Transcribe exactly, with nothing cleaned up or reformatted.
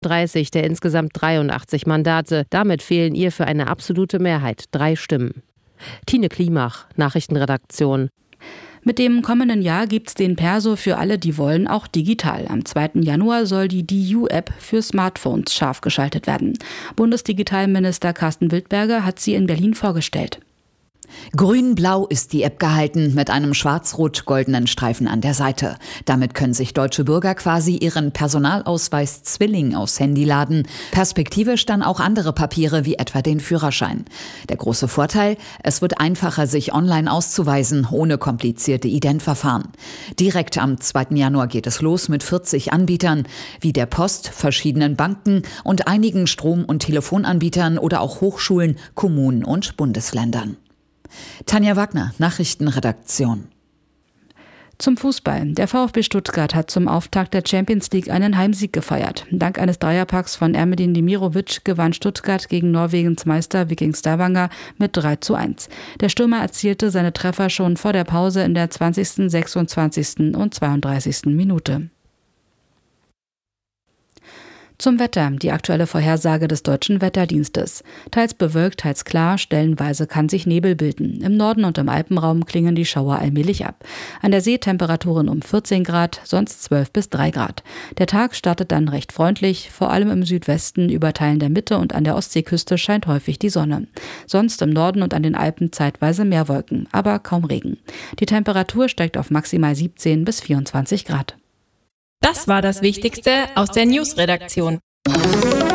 dreißig der insgesamt dreiundachtzig Mandate. Damit fehlen ihr für eine absolute Mehrheit drei Stimmen. Tine Klimach, Nachrichtenredaktion. Mit dem kommenden Jahr gibt's den Perso für alle, die wollen, auch digital. Am zweiten Januar soll die D U-App für Smartphones scharf geschaltet werden. Bundesdigitalminister Carsten Wildberger hat sie in Berlin vorgestellt. Grün-blau ist die App gehalten, mit einem schwarz-rot-goldenen Streifen an der Seite. Damit können sich deutsche Bürger quasi ihren Personalausweis Zwilling aufs Handy laden. Perspektivisch dann auch andere Papiere, wie etwa den Führerschein. Der große Vorteil, es wird einfacher, sich online auszuweisen, ohne komplizierte Identverfahren. Direkt am zweiten Januar geht es los mit vierzig Anbietern, wie der Post, verschiedenen Banken und einigen Strom- und Telefonanbietern oder auch Hochschulen, Kommunen und Bundesländern. Tanja Wagner, Nachrichtenredaktion. Zum Fußball. Der VfB Stuttgart hat zum Auftakt der Champions League einen Heimsieg gefeiert. Dank eines Dreierpacks von Ermedin Demirovic gewann Stuttgart gegen Norwegens Meister Viking Stavanger mit drei zu eins. Der Stürmer erzielte seine Treffer schon vor der Pause in der zwanzigsten, sechsundzwanzigsten und zweiunddreißigsten Minute. Zum Wetter, die aktuelle Vorhersage des Deutschen Wetterdienstes. Teils bewölkt, teils klar, stellenweise kann sich Nebel bilden. Im Norden und im Alpenraum klingen die Schauer allmählich ab. An der See Temperaturen um vierzehn Grad, sonst zwölf bis drei Grad. Der Tag startet dann recht freundlich, vor allem im Südwesten, über Teilen der Mitte und an der Ostseeküste scheint häufig die Sonne. Sonst im Norden und an den Alpen zeitweise mehr Wolken, aber kaum Regen. Die Temperatur steigt auf maximal siebzehn bis vierundzwanzig Grad. Das war das Wichtigste aus der News-Redaktion.